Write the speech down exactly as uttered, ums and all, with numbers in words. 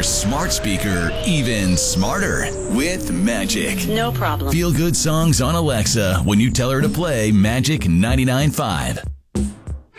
smart speaker even smarter with Magic. No problem. Feel good songs on Alexa when you tell her to play Magic ninety-nine point five.